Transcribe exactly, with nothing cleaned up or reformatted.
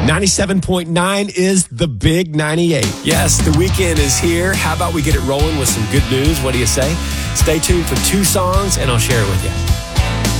ninety-seven point nine is the Big ninety-eight. Yes, the weekend is here. How about we get it rolling with some good news? What do you say? Stay tuned for two songs, and I'll share it with you.